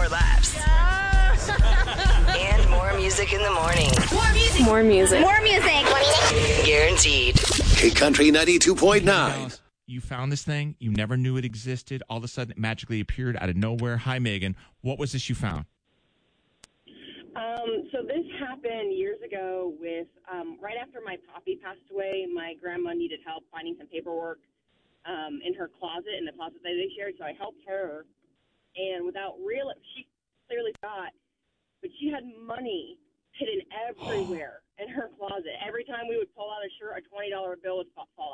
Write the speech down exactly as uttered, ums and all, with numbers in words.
more laughs. And more music in the morning. More music. More music. More music. Guaranteed. K Country ninety-two point nine. You found this thing. You never knew it existed. All of a sudden, it magically appeared out of nowhere. Hi, Megan. What was this you found? Um, so this happened years ago with, um, right after my poppy passed away, my grandma needed help finding some paperwork um, in her closet, in the closet that they shared, so I helped her. And without real, she clearly got, but she had money hidden everywhere in her closet. Every time we would pull out a shirt, a twenty dollar bill would fall